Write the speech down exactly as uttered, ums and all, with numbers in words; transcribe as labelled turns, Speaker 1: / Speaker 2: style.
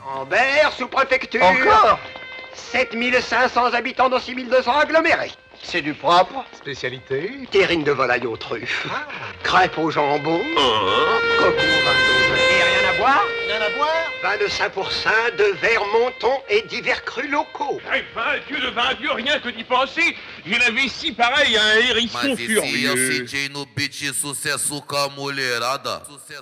Speaker 1: Ambert, sous-préfecture.
Speaker 2: Encore
Speaker 1: sept mille cinq cents habitants dans six mille deux cents agglomérés.
Speaker 2: C'est du propre.
Speaker 3: Spécialité?
Speaker 1: Terrine de volaille aux truffes.
Speaker 3: Ah.
Speaker 1: Crêpes au jambon. Coco vingt-deux. Et rien à boire?
Speaker 3: Rien à boire?
Speaker 1: vingt-cinq pour cent de verre monton et divers crus locaux.
Speaker 4: Eh ben, Dieu de vingt Dieu, rien que d'y penser, j'ai la vessie pareil à un hérisson
Speaker 5: Mas esse é o
Speaker 4: furieux.
Speaker 5: C J no beat, sucesso com a mulherada. Sucesso